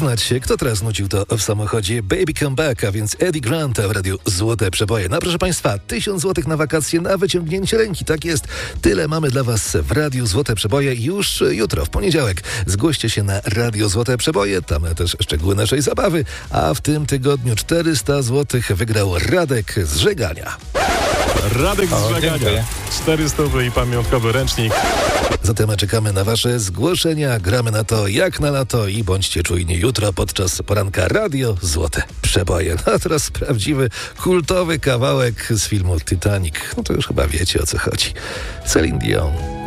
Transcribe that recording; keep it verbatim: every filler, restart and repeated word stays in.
przyznać się, kto teraz nucił to w samochodzie. Baby Come Back, a więc Eddie Grant w radiu Złote Przeboje. No proszę Państwa, tysiąc złotych na wakacje na wyciągnięcie ręki. Tak jest. Tyle mamy dla Was w radiu Złote Przeboje już jutro, w poniedziałek. Zgłoście się na radio Złote Przeboje, tam też szczegóły naszej zabawy. A w tym tygodniu czterysta złotych wygrał Radek z Żegania. Radek z Żegania. czterysta i pamiątkowy ręcznik. Zatem czekamy na Wasze zgłoszenia. Gramy na to jak na lato i bądźcie czujni jutro podczas poranka Radio Złote Przeboje. No a teraz prawdziwy, kultowy kawałek z filmu Titanic. No to już chyba wiecie, o co chodzi. Celine Dion.